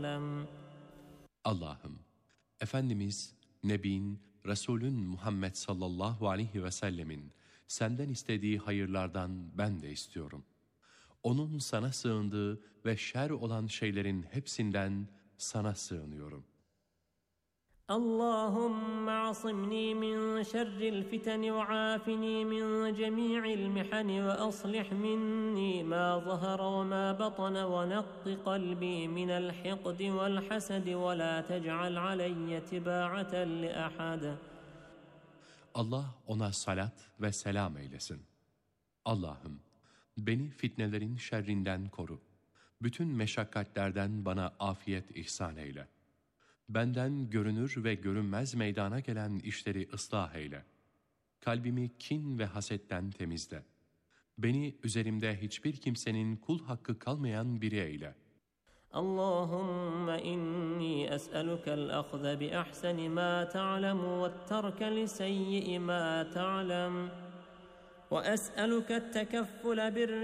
Allah'ım, Efendimiz, Nebin, Resulün Muhammed sallallahu aleyhi ve sellemin senden istediği hayırlardan ben de istiyorum. Onun sana sığındığı ve şer olan şeylerin hepsinden sana sığınıyorum. Allahümme asimni min şerril fiteni ve afini min cemi'il mihani ve aslih minni ma zahara ve ma batana ve nakki kalbi minel hiqdi vel hasedi ve la tec'al aleyye tiba'aten li ahad. Allah ona salat ve selam eylesin. Allah'ım, beni fitnelerin şerrinden koru. Bütün meşakkatlerden bana afiyet ihsan eyle. Benden görünür ve görünmez meydana gelen işleri ıslah eyle. Kalbimi kin ve hasetten temizle. Beni üzerimde hiçbir kimsenin kul hakkı kalmayan biri eyle. Allahümme inni es'elukel ahze bi ahseni ma ta'lemu ve terke li seyyi'i ma ta'lem ve es'eluket tekeffule bir